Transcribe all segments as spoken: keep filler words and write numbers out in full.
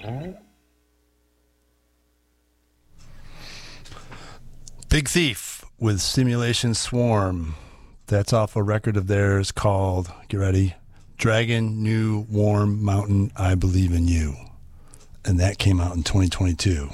Big Thief with Simulation Swarm. That's off a record of theirs called, get ready, Dragon, New, Warm Mountain, I Believe in You. And that came out in twenty twenty-two.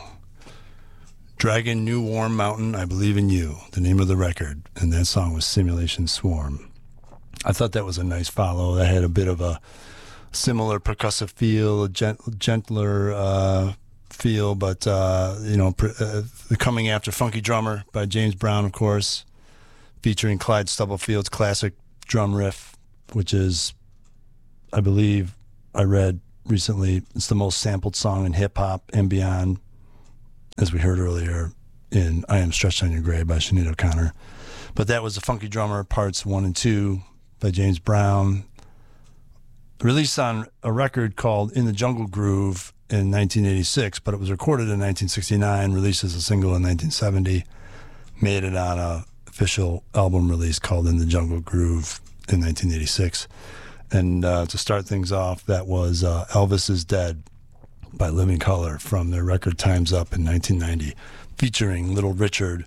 Dragon, New, Warm Mountain, I Believe in You, the name of the record. And that song was Simulation Swarm. I thought that was a nice follow. That had a bit of a similar percussive feel, a gent- gentler uh, feel, but, uh, you know, pr- uh, the Coming After Funky Drummer by James Brown, of course, featuring Clyde Stubblefield's classic drum riff, which is, I believe, I read recently, it's the most sampled song in hip-hop and beyond, as we heard earlier in I Am Stretched on Your Grave by Sinead O'Connor. But that was the Funky Drummer Parts one and two by James Brown, released on a record called In the Jungle Groove in nineteen eighty-six, but it was recorded in nineteen sixty-nine, released as a single in nineteen seventy, made it on a official album release called In the Jungle Groove in nineteen eighty-six. And uh, to start things off, that was uh, Elvis is Dead by Living Colour from their record Time's Up in nineteen ninety, featuring Little Richard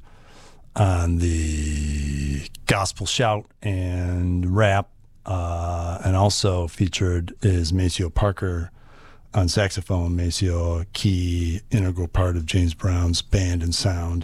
on the gospel shout and rap, uh, and also featured is Maceo Parker on saxophone. Maceo, a key integral part of James Brown's band and sound.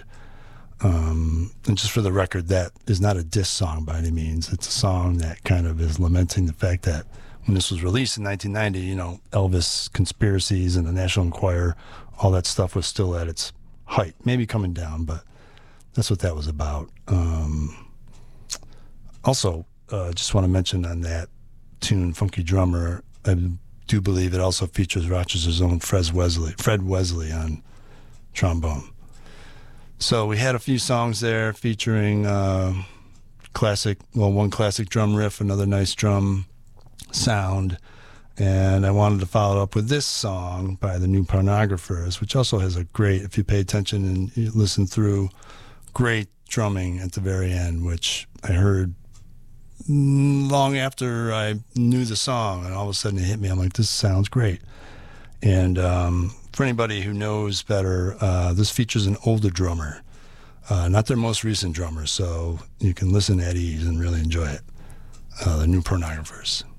Um, and just for the record, that is not a diss song by any means. It's a song that kind of is lamenting the fact that when this was released in nineteen ninety, you know, Elvis conspiracies and the National Enquirer, all that stuff was still at its height, maybe coming down, but that's what that was about. Um, also, uh, just want to mention on that tune, Funky Drummer, I do believe it also features Rochester's own Fred Wesley, Fred Wesley on trombone. So we had a few songs there featuring uh, classic, well, one classic drum riff, another nice drum sound, and I wanted to follow up with this song by the New Pornographers, which also has a great, if you pay attention and you listen through, great drumming at the very end, which I heard long after I knew the song, and all of a sudden it hit me. I'm like, this sounds great. And um, for anybody who knows better, uh, this features an older drummer, uh, not their most recent drummer, so you can listen at ease and really enjoy it. Uh, the New Pornographers.